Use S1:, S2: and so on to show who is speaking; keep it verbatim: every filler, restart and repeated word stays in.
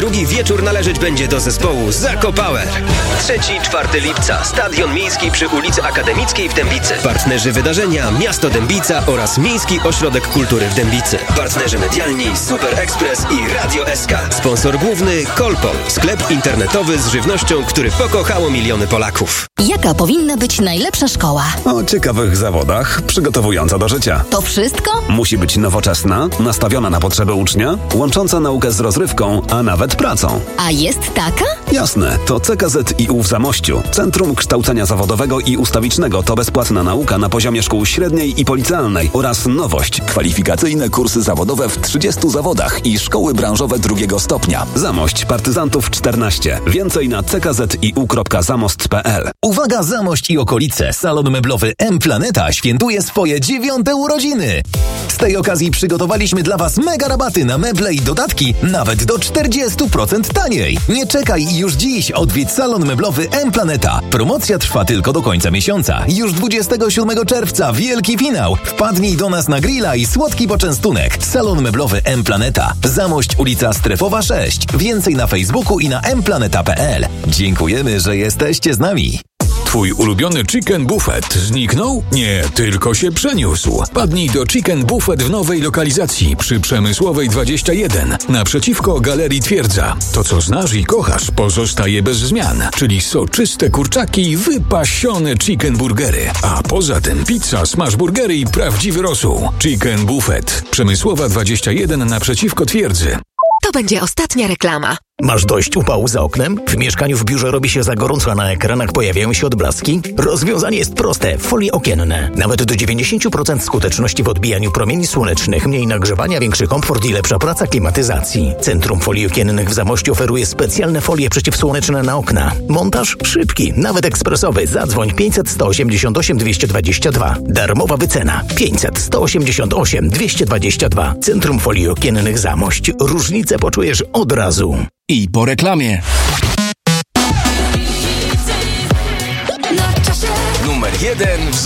S1: drugi wieczór należeć będzie do zespołu Zakopower. trzeciego do czwartego lipca. Stadion Miejski przy ulicy Akademickiej w Dębicy. Partnerzy wydarzenia Miasto Dębica oraz Miejski Ośrodek Kultury w Dębicy. Partnerzy medialni Super Express i Radio S K. Sponsor główny Kolpol. Sklep internetowy z żywnością, który pokochało miliony Polaków.
S2: Jaka powinna być najlepsza szkoła?
S3: O ciekawych zawodach, przygotowująca do życia.
S2: To wszystko?
S3: Musi być nowoczesna, nastawiona na potrzeby ucznia, łącząca naukę z rozrywką, a nawet pracą.
S2: A jest taka?
S3: Jasne, to C K Z I U w Zamościu. Centrum Kształcenia Zawodowego i Ustawicznego to bezpłatna nauka na poziomie szkół średniej i policealnej oraz nowość.
S4: Kwalifikacyjne kursy zawodowe w trzydziestu zawodach i szkoły branżowe drugiego stopnia.
S3: Zamość Partyzantów czternaście. Więcej na c k z i u kropka zamost kropka p l.
S5: Uwaga, Zamość i okolice! Salon meblowy M Planeta świętuje swoje dziewiąte urodziny. Z tej okazji przygotowaliśmy dla Was mega rabaty na meble i dodatki nawet do czterdzieści procent taniej. Nie czekaj i już dziś odwiedź salon meblowy M Planeta. Promocja trwa tylko do końca miesiąca. Już dwudziestego siódmego czerwca wielki finał. Wpadnij do nas na grilla i słodki poczęstunek. Salon meblowy M Planeta. Zamość, ulica Strefowa sześć. Więcej na Facebooku i na m planeta kropka p l. Dziękujemy, że jesteście z nami.
S6: Twój ulubiony Chicken Buffet zniknął? Nie, tylko się przeniósł. Padnij do Chicken Buffet w nowej lokalizacji przy Przemysłowej dwadzieścia jeden, naprzeciwko Galerii Twierdza. To, co znasz i kochasz, pozostaje bez zmian, czyli soczyste kurczaki i wypasione chicken burgery. A poza tym pizza, smash burgery i prawdziwy rosół. Chicken Buffet. Przemysłowa dwadzieścia jeden naprzeciwko Twierdzy.
S7: To będzie ostatnia reklama.
S8: Masz dość upału za oknem? W mieszkaniu w biurze robi się za gorąco, a na ekranach pojawiają się odblaski? Rozwiązanie jest proste. Folie okienne. Nawet do dziewięćdziesiąt procent skuteczności w odbijaniu promieni słonecznych, mniej nagrzewania, większy komfort i lepsza praca klimatyzacji. Centrum Folii Okiennych w Zamościu oferuje specjalne folie przeciwsłoneczne na okna. Montaż szybki, nawet ekspresowy. Zadzwoń pięćset sto osiemdziesiąt osiem dwieście dwadzieścia dwa. Darmowa wycena pięćset sto osiemdziesiąt osiem dwieście dwadzieścia dwa. Centrum Folii Okiennych Zamość. Różnicę poczujesz od razu.
S9: I po reklamie.
S1: Numer jeden w